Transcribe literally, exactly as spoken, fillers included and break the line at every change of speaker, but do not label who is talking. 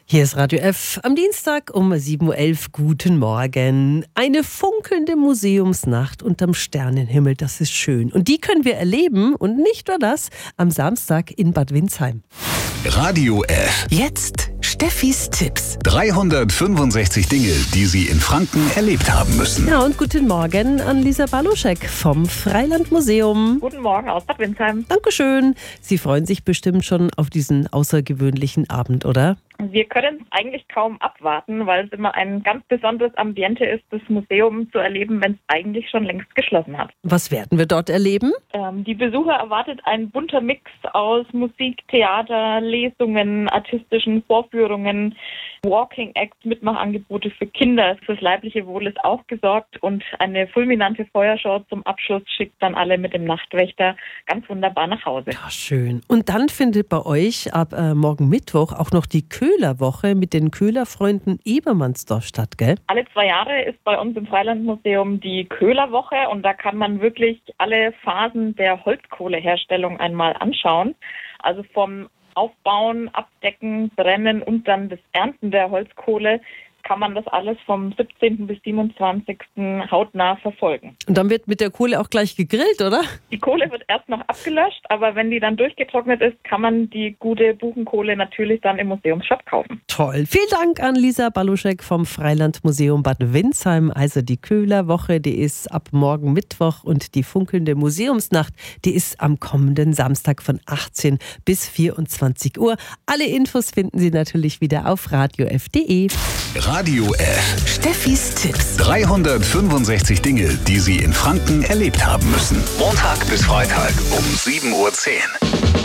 Hier ist Radio F am Dienstag um sieben Uhr elf. Guten Morgen. Eine funkelnde Museumsnacht unterm Sternenhimmel, das ist schön. Und die können wir erleben und nicht nur das, am Samstag in Bad Windsheim.
Radio F.
Jetzt Steffis Tipps.
dreihundertfünfundsechzig Dinge, die Sie in Franken erlebt haben müssen.
Ja, und guten Morgen an Lisa Baluschek vom Freilandmuseum.
Guten Morgen aus Bad Windsheim.
Dankeschön. Sie freuen sich bestimmt schon auf diesen außergewöhnlichen Abend, oder?
Wir können es eigentlich kaum abwarten, weil es immer ein ganz besonderes Ambiente ist, das Museum zu erleben, wenn es eigentlich schon längst geschlossen hat.
Was werden wir dort erleben?
Ähm, die Besucher erwartet ein bunter Mix aus Musik, Theater, Lesungen, artistischen Vorführungen, Walking Acts, Mitmachangebote für Kinder. Fürs leibliche Wohl ist auch gesorgt und eine fulminante Feuershow zum Abschluss schickt dann alle mit dem Nachtwächter ganz wunderbar nach Hause.
Ja, schön. Und dann findet bei euch ab äh, morgen Mittwoch auch noch die Köhlerwoche mit den Köhlerfreunden Ebermannsdorf statt, gell?
Alle zwei Jahre ist bei uns im Freilandmuseum die Köhlerwoche und da kann man wirklich alle Phasen der Holzkohleherstellung einmal anschauen. Also vom Aufbauen, Abdecken, Brennen und dann das Ernten der Holzkohle kann man das alles vom siebzehnten bis siebenundzwanzigsten hautnah verfolgen.
Und dann wird mit der Kohle auch gleich gegrillt, oder?
Die Kohle wird erst noch abgelöscht, aber wenn die dann durchgetrocknet ist, kann man die gute Buchenkohle natürlich dann im Museumsshop kaufen.
Toll. Vielen Dank an Lisa Baluschek vom Freilandmuseum Bad Windsheim. Also die Köhlerwoche, die ist ab morgen Mittwoch und die funkelnde Museumsnacht, die ist am kommenden Samstag von achtzehn bis vierundzwanzig Uhr. Alle Infos finden Sie natürlich wieder auf radio f punkt de.
Radio F.
Steffis Tipps.
dreihundertfünfundsechzig Dinge, die Sie in Franken erlebt haben müssen. Montag bis Freitag um sieben Uhr zehn.